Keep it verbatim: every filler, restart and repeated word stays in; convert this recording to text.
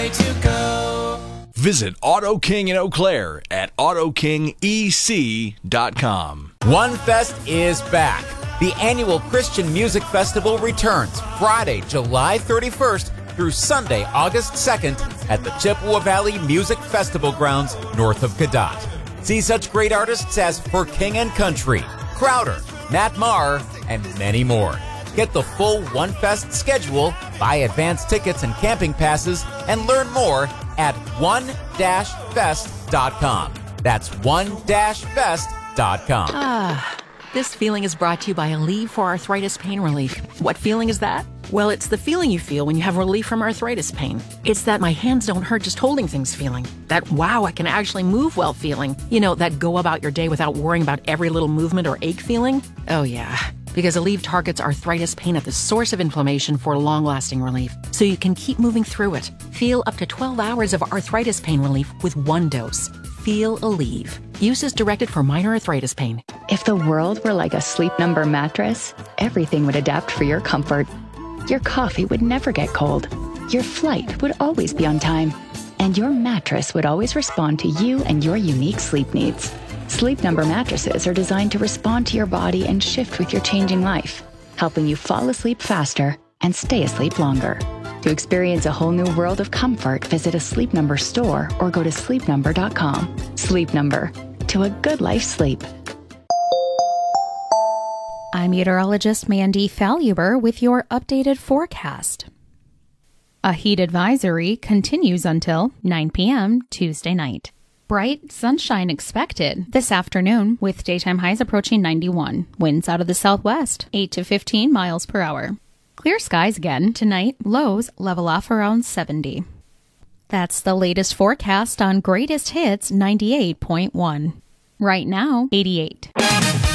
way to go. Visit Auto King in Eau Claire at auto king e c dot com. One Fest is back. The annual Christian Music Festival returns Friday, July thirty-first through Sunday, August second at the Chippewa Valley Music Festival grounds north of Cadott. See such great artists as For King and Country, Crowder, Matt Maher, and many more. Get the full One Fest schedule, buy advance tickets and camping passes, and learn more at one dash fest dot com. That's one dash fest dot com. Ah, this feeling is brought to you by Aleve for Arthritis Pain Relief. What feeling is that? Well, it's the feeling you feel when you have relief from arthritis pain. It's that my hands don't hurt just holding things feeling. That wow, I can actually move well feeling. You know, that go about your day without worrying about every little movement or ache feeling. Oh yeah, because Aleve targets arthritis pain at the source of inflammation for long-lasting relief, so you can keep moving through it. Feel up to twelve hours of arthritis pain relief with one dose. Feel Aleve. Use is directed for minor arthritis pain. If the world were like a Sleep Number mattress, everything would adapt for your comfort. Your coffee would never get cold. Your flight would always be on time. And your mattress would always respond to you and your unique sleep needs. Sleep Number mattresses are designed to respond to your body and shift with your changing life, helping you fall asleep faster and stay asleep longer. To experience a whole new world of comfort, visit a Sleep Number store or go to sleep number dot com. Sleep Number. To a good life sleep. I'm meteorologist Mandy Faluber with your updated forecast. A heat advisory continues until nine p.m. Tuesday night. Bright sunshine expected this afternoon with daytime highs approaching ninety-one. Winds out of the southwest, eight to fifteen miles per hour. Clear skies again tonight. Lows level off around seventy. That's the latest forecast on Greatest Hits ninety-eight point one. Right now, eighty-eight.